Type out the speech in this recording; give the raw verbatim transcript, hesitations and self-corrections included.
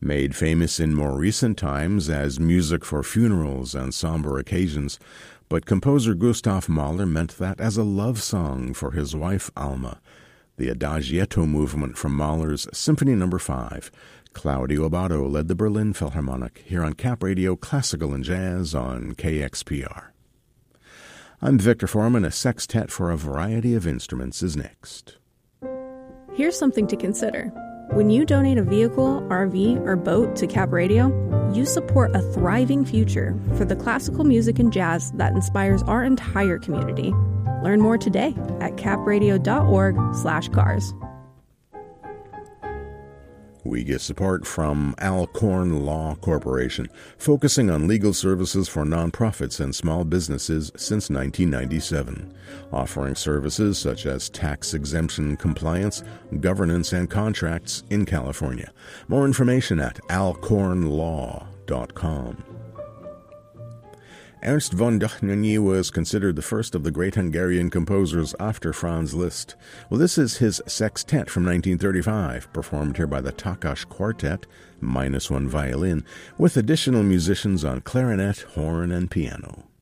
Made famous in more recent times as music for funerals and somber occasions, but composer Gustav Mahler meant that as a love song for his wife Alma. The Adagietto movement from Mahler's Symphony Number five. Claudio Abbado led the Berlin Philharmonic here on Cap Radio Classical and Jazz on K X P R. I'm Victor Foreman. A sextet for a variety of instruments is next. Here's something to consider. When you donate a vehicle, R V, or boat to Cap Radio, you support a thriving future for the classical music and jazz that inspires our entire community. Learn more today at capradio.org slash cars. We get support from Alcorn Law Corporation, focusing on legal services for nonprofits and small businesses since nineteen ninety-seven, offering services such as tax exemption compliance, governance, and contracts in California. More information at alcorn law dot com. Ernst von Dohnányi was considered the first of the great Hungarian composers after Franz Liszt. Well, this is his sextet from nineteen thirty-five, performed here by the Takas Quartet, minus one violin, with additional musicians on clarinet, horn, and piano.